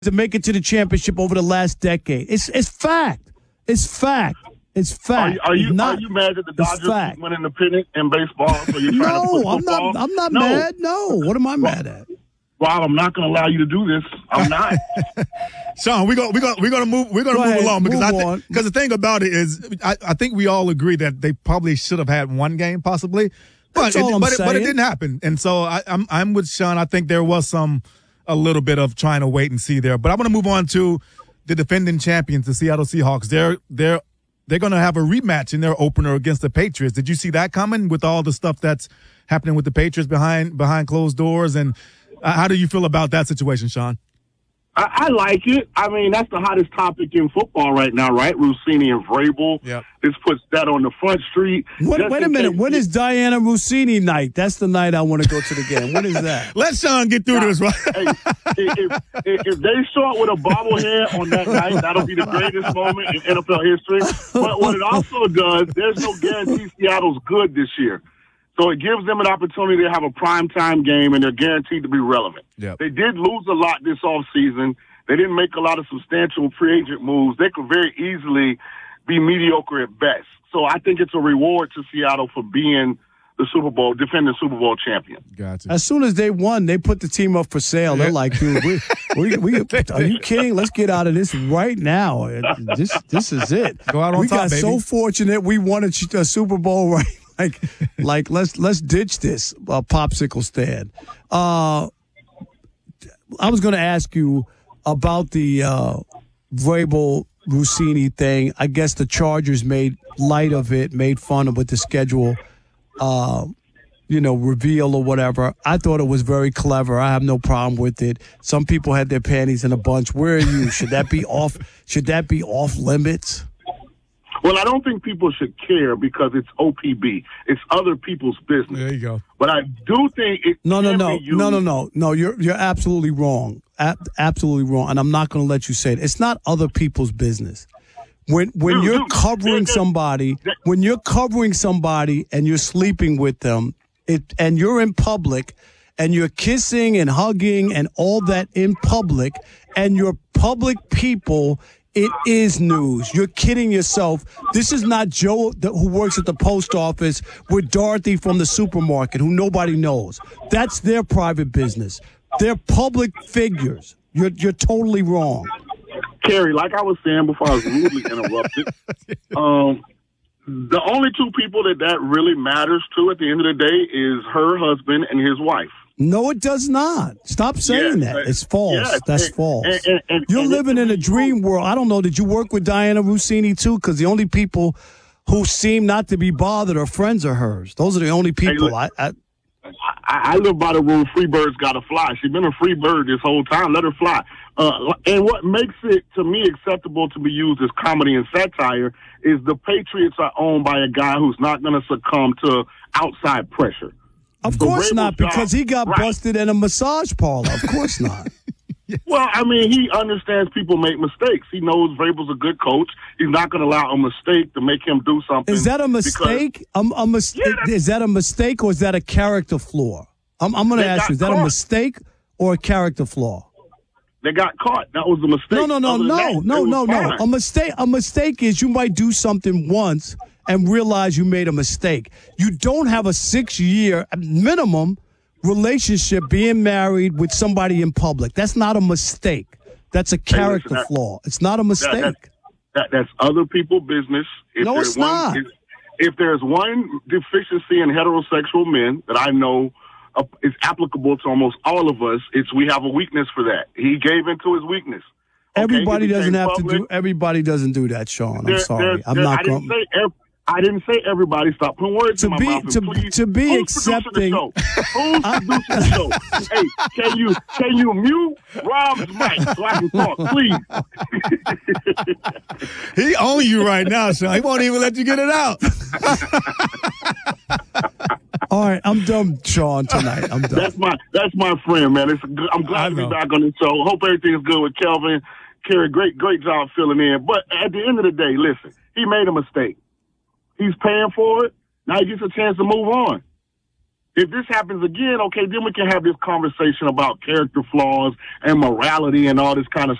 to make it to the championship over the last decade. It's fact. It's fact. It's fact. Are you mad that the Dodgers keep winning the pennant in baseball? So you're trying to put football? I'm not mad. No. What am I mad at? Rob, I'm not going to allow you to do this. I'm not. Sean, we're gonna move along because the thing about it is I think we all agree that they probably should have had one game possibly, but it didn't happen. And so I'm with Sean. I think there was a little bit of trying to wait and see there. But I want to move on to the defending champions, the Seattle Seahawks. They're going to have a rematch in their opener against the Patriots. Did you see that coming with all the stuff that's happening with the Patriots behind closed doors? And how do you feel about that situation, Sean? I like it. I mean, that's the hottest topic in football right now, right? Rossini and Vrabel. Yep. This puts that on the front street. Wait a minute. When is Diana Rossini night? That's the night I want to go to the game. When is that? Let Sean get through this, right? If they start with a bobblehead on that night, that'll be the greatest moment in NFL history. But what it also does, there's no guarantee Seattle's good this year. So it gives them an opportunity to have a primetime game, and they're guaranteed to be relevant. Yep. They did lose a lot this offseason. They didn't make a lot of substantial free agent moves. They could very easily be mediocre at best. So I think it's a reward to Seattle for being the defending Super Bowl champion. Gotcha. As soon as they won, they put the team up for sale. They're like, dude, we are you kidding? Let's get out of this right now. This is it. Go out on top, baby. We got so fortunate we won a Super Bowl right. Like let's ditch this popsicle stand. I was going to ask you about the Vrabel Rossini thing. I guess the Chargers made light of it, made fun of with the schedule, reveal or whatever. I thought it was very clever. I have no problem with it. Some people had their panties in a bunch. Where are you? Should that be off? Should that be off limits? Well, I don't think people should care because it's OPB. It's other people's business. There you go. But I do think it No. You're absolutely wrong. Absolutely wrong. And I'm not going to let you say it. It's not other people's business. When you're covering somebody and you're sleeping with them, and you're in public and you're kissing and hugging and all that in public, and you're public people. It is news. You're kidding yourself. This is not Joe who works at the post office with Dorothy from the supermarket who nobody knows. That's their private business. They're public figures. You're totally wrong. Kerry, like I was saying before I was rudely interrupted, the only two people that really matters to at the end of the day is her husband and his wife. No, it does not. Stop saying that. It's false. Yeah, That's false. You're living in a dream world. I don't know. Did you work with Diana Rossini, too? Because the only people who seem not to be bothered are friends of hers. Those are the only people. I live by the rule, free birds got to fly. She's been a free bird this whole time. Let her fly. And what makes it, to me, acceptable to be used as comedy and satire is the Patriots are owned by a guy who's not going to succumb to outside pressure. Of course not, because he got busted in a massage parlor. Of course not. Well, I mean, he understands people make mistakes. He knows Vrabel's a good coach. He's not going to allow a mistake to make him do something. Is that a mistake? Is that a mistake or is that a character flaw? I'm going to ask you, is that a mistake or a character flaw? They got caught. That was a mistake. No. A mistake is you might do something once and realize you made a mistake. You don't have a 6-year minimum relationship being married with somebody in public. That's not a mistake. That's a character flaw. It's not a mistake. That's other people's business. It's not. If there's one deficiency in heterosexual men that I know is applicable to almost all of us, it's we have a weakness for that. He gave into his weakness. Everybody doesn't have to do. Everybody doesn't do that, Sean. I'm sorry. I didn't say everybody. Stop putting words in my mouth. To be accepting. Who's producing the show? Hey, can you mute Rob's mic so I can talk, please? He owns you right now, Sean. He won't even let you get it out. All right, I'm done, Sean. Tonight, I'm done. That's my friend, man. I'm glad to be back on the show. Hope everything's good with Kelvin. Kerry, great job filling in. But at the end of the day, listen, he made a mistake. He's paying for it. Now he gets a chance to move on. If this happens again, okay, then we can have this conversation about character flaws and morality and all this kind of